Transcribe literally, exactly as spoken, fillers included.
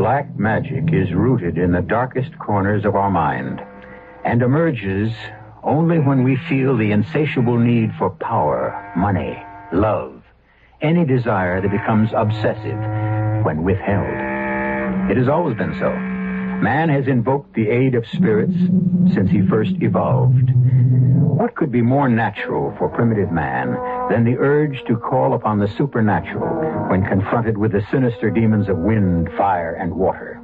Black magic is rooted in the darkest corners of our mind and emerges only when we feel the insatiable need for power, money, love, any desire that becomes obsessive when withheld. It has always been so. Man has invoked the aid of spirits since he first evolved. What could be more natural for primitive man than the urge to call upon the supernatural when confronted with the sinister demons of wind, fire, and water?